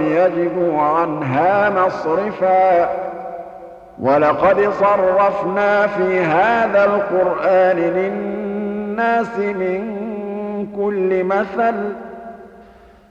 يجدوا عنها مصرفا ولقد صرفنا في هذا القرآن للناس من كل مثل